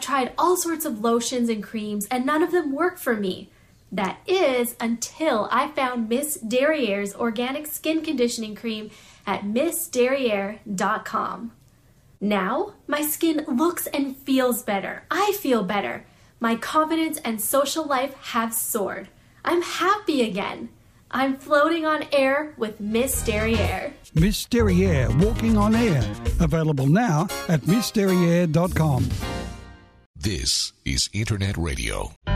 tried all sorts of lotions and creams, and none of them work for me. That is until I found Miss Derriere's organic skin conditioning cream at MissDerriere.com. Now, my skin looks and feels better. I feel better. My confidence and social life have soared. I'm happy again. I'm floating on air with Miss Derriere. Miss Derriere, walking on air. Available now at MissDerriere.com. This is Internet Radio.